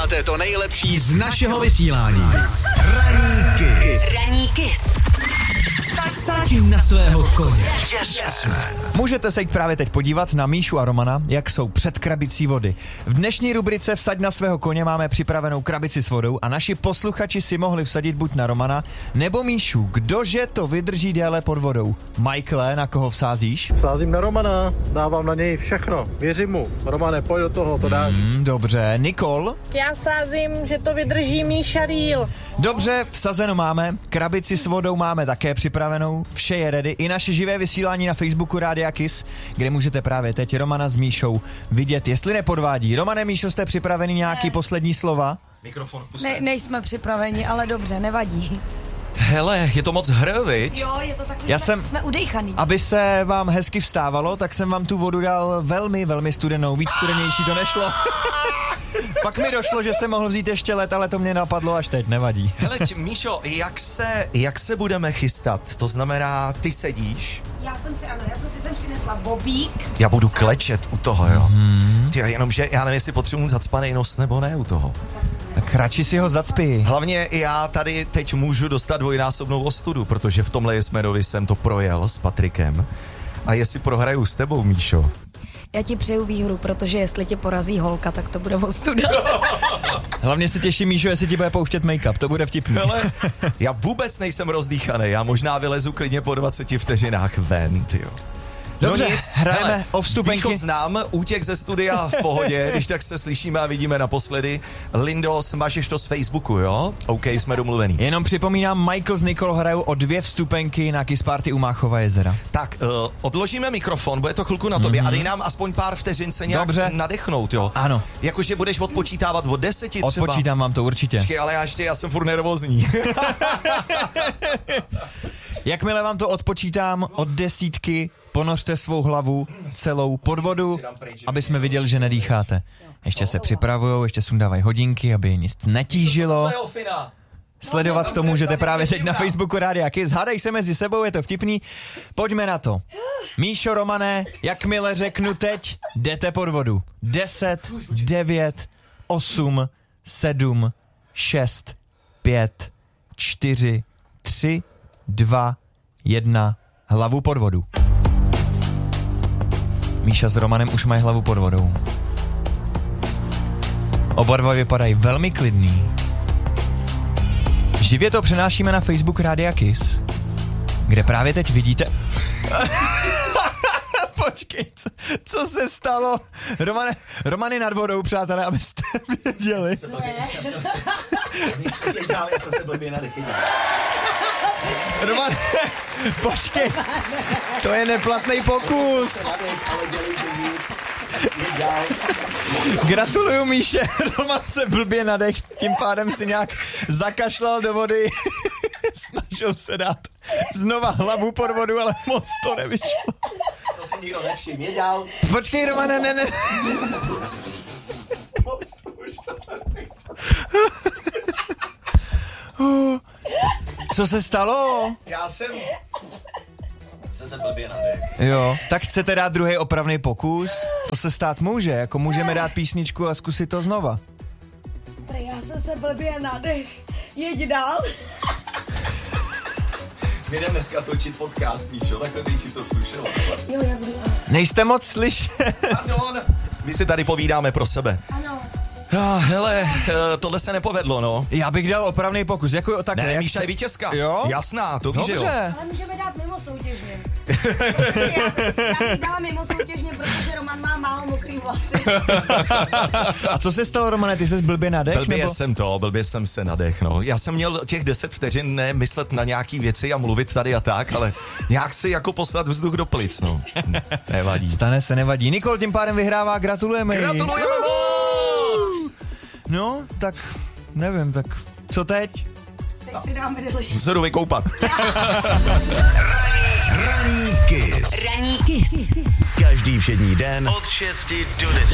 Máte to nejlepší z našeho vysílání. Ranní Kiss. Ranní Kiss. Vsaď na svého koně. Můžete se jít právě teď podívat na Míšu a Romana, jak jsou před krabicí vody. V dnešní rubrice Vsaď na svého koně máme připravenou krabici s vodou a naši posluchači si mohli vsadit buď na Romana nebo Míšu. Kdože to vydrží déle pod vodou? Michaele, na koho vsázíš? Vsázím na Romana, dávám na něj všechno, věřím mu. Romane, pojď do toho, to dáš. Dobře, Nikol? Já sázím, že to vydrží Míša díl. Dobře, vsazeno máme, krabici s vodou máme také připravenou, vše je ready, i naše živé vysílání na Facebooku Rádia Kiss, kde můžete právě teď Romana s Míšou vidět, jestli nepodvádí. Romane, Míšo, jste připraveni nějaký poslední slova? Mikrofon pusej. Nejsme připraveni, ale dobře, nevadí. Hele, je to moc hr, viď? Jo, je to takový, jsme udejchaný. Aby se vám hezky vstávalo, tak jsem vám tu vodu dal velmi, velmi studenou, víc studenější to nešlo. Pak mi došlo, že jsem mohl vzít ještě led, ale to mě napadlo až teď, nevadí. Hele, Míšo, jak se budeme chystat? To znamená, ty sedíš? Já jsem si sem přinesla bobík. Já budu klečet u toho, jo. Ty, jenomže já nevím, jestli potřebuji zacpanej nos nebo ne u toho. Tak radši si ho zacpi. Hlavně já tady teď můžu dostat dvojnásobnou ostudu, protože v tomhle Jesmerovi jsem to projel s Patrikem. A jestli prohraju s tebou, Míšo? Já ti přeju výhru, protože jestli tě porazí holka, tak to bude ostuda. Hlavně se těším, Míšo, jestli ti bude pouštět make-up, to bude vtipný. Hele, já vůbec nejsem rozdýchaný, já možná vylezu klidně po 20 vteřinách ven, tyjo. Dobře, no nic, hrajeme hele, o vstupenky. Východ znám, útěk ze studia v pohodě, když tak se slyšíme a vidíme naposledy. Lindo, smažeš to z Facebooku, jo? OK, jsme domluvený. Jenom připomínám, Michael s Nicole hrajou o 2 vstupenky na Kiss Party u Máchova jezera. Tak, odložíme mikrofon, bude to chvilku na tobě a dej nám aspoň pár vteřin se nějak nadechnout, jo? Ano. Jakože budeš odpočítávat od 10 třeba. Odpočítám vám to určitě. Počkej, ale já jsem furt nervózní. Jakmile vám to odpočítám od 10, ponořte svou hlavu celou pod vodu, aby jsme viděli, že nedýcháte. Ještě se připravujou, ještě sundávají hodinky, aby je nic netížilo. Sledovat to můžete právě teď na Facebooku Rádia Kiss. Hádej se mezi sebou, je to vtipný. Pojďme na to. Míšo, Romane, jakmile řeknu teď, jdete pod vodu. 10, 9, 8, 7, 6, 5, 4, 3, 2, 1, hlavu pod vodu. Míša s Romanem už mají hlavu pod vodou. Oba dva vypadají velmi klidný. Živě to přenášíme na Facebook Rádia Kiss, kde právě teď vidíte... Počkej, co se stalo? Romany nad vodou, přátelé, abyste věděli. Já jsem se blbě nadechytil. Roman, počkej, to je neplatný pokus. Gratuluju, Míše, Roman se blbě nadech, tím pádem si nějak zakašlal do vody. Snažil se dát znova hlavu pod vodu, ale moc to nevyšlo. To si nikdo nevšiml, je dál. Počkej, Romane, ne. Co se stalo? Já jsem se blbě nadech. Jo, tak chcete dát druhý opravný pokus? To se stát může, jako můžeme dát písničku a zkusit to znova. Já jsem se blbě nadech. Jeď dál. My jdeme dneska točit podcast, Míšo, takhle ty to slušela. Jo, já budu. Nejste moc slyšet. Pardon. My si tady povídáme pro sebe. Ano. Hele, tohle se nepovedlo, no. Já bych dal opravný pokus, jako takhle. Ne, Míša je vítězka. Jo? Jasná, to víš, že jo. Dobře. Ale můžeme dát mimo soutěžně. Já bych dala mimo soutěžně, protože Roman má málo mokrý vlasy. A co se stalo, Romane, ty ses blbě nadech? Blbě jsem se nadech, no. Já jsem měl těch 10 vteřin nemyslet na nějaký věci a mluvit tady a tak, ale nějak si jako poslat vzduch do plic, no. Nevadí. Stane se, nevadí. Nikol tím pádem vyhrává, gratulujeme jí. Gratulujeme moc! No, tak nevím, tak co teď? Teď si dáme deli. Se jdu vykoupat. Ranní Kiss. Ranní Kiss. Každý všední den od 6 do 10.